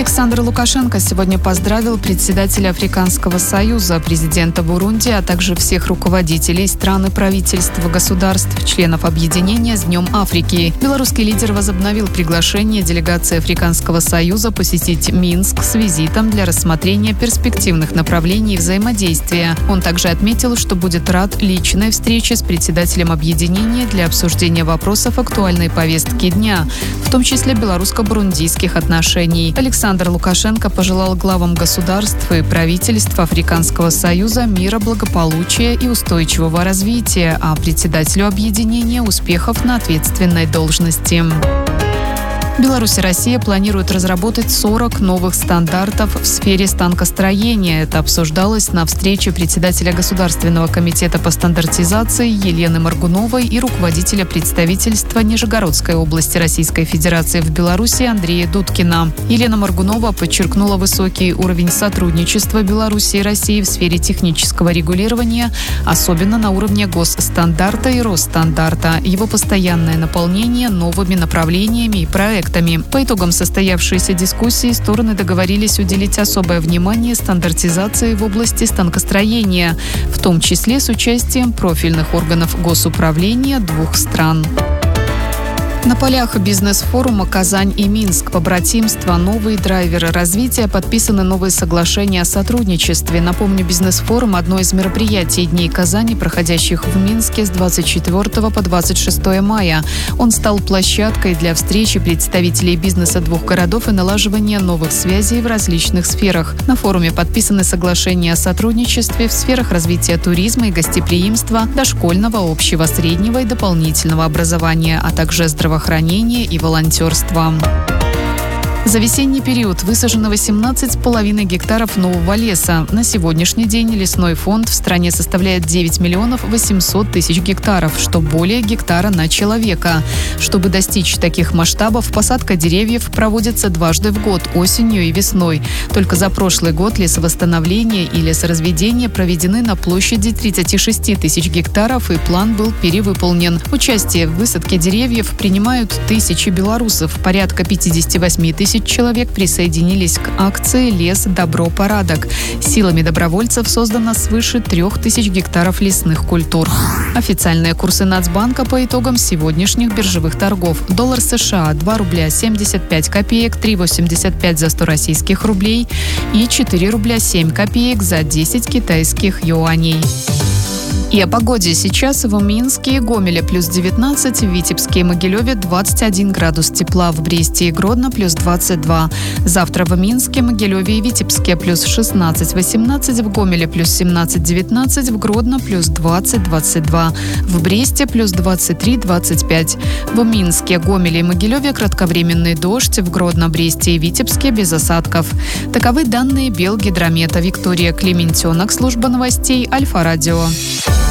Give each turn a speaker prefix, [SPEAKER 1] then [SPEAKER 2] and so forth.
[SPEAKER 1] Александр Лукашенко сегодня поздравил председателя Африканского союза, президента Бурунди, а также всех руководителей стран и правительств государств, членов объединения с Днем Африки. Белорусский лидер возобновил приглашение делегации Африканского союза посетить Минск с визитом для рассмотрения перспективных направлений взаимодействия. Он также отметил, что будет рад личной встрече с председателем объединения для обсуждения вопросов актуальной повестки дня, в том числе белорусско-бурундийских отношений. Александр Лукашенко пожелал главам государств и правительств Африканского союза мира, благополучия и устойчивого развития, а председателю объединения успехов на ответственной должности. Беларусь и Россия планируют разработать 40 новых стандартов в сфере станкостроения. Это обсуждалось на встрече председателя Государственного комитета по стандартизации Елены Моргуновой и руководителя представительства Нижегородской области Российской Федерации в Беларуси Андрея Дудкина. Елена Моргунова подчеркнула высокий уровень сотрудничества Беларуси и России в сфере технического регулирования, особенно на уровне госстандарта и Росстандарта, его постоянное наполнение новыми направлениями и проектами. По итогам состоявшейся дискуссии стороны договорились уделить особое внимание стандартизации в области станкостроения, в том числе с участием профильных органов госуправления двух стран. На полях бизнес-форума «Казань и Минск. Побратимство. Новые драйверы развития» подписаны новые соглашения о сотрудничестве. Напомню, бизнес-форум – одно из мероприятий Дней Казани, проходящих в Минске с 24 по 26 мая. Он стал площадкой для встречи представителей бизнеса двух городов и налаживания новых связей в различных сферах. На форуме подписаны соглашения о сотрудничестве в сферах развития туризма и гостеприимства, дошкольного, общего, среднего и дополнительного образования, а также здравоохранения и волонтерства. За весенний период высажено 18,5 гектаров нового леса. На сегодняшний день лесной фонд в стране составляет 9 миллионов 800 тысяч гектаров, что более гектара на человека. Чтобы достичь таких масштабов, посадка деревьев проводится дважды в год – осенью и весной. Только за прошлый год лесовосстановление и лесоразведение проведены на площади 36 тысяч гектаров, и план был перевыполнен. Участие в высадке деревьев принимают тысячи белорусов. Порядка 58 тысяч человек присоединились к акции «Лес, добро, порядок». Силами добровольцев создано свыше 3000 гектаров лесных культур. Официальные курсы Нацбанка по итогам сегодняшних биржевых торгов. Доллар США 2 рубля 75 копеек, 3,85 за 100 российских рублей и 4 рубля 7 копеек за 10 китайских юаней. И о погоде. Сейчас в Минске и Гомеле плюс 19, в Витебске и Могилеве 21 градус тепла, в Бресте и Гродно плюс 22. Завтра в Минске, Могилеве и Витебске плюс 16-18, в Гомеле плюс 17-19, в Гродно плюс 20-22, в Бресте плюс 23-25. В Минске, Гомеле и Могилеве кратковременный дождь, в Гродно, Бресте и Витебске без осадков. Таковы данные Белгидромета. Виктория Клементенок, служба новостей Альфа-Радио.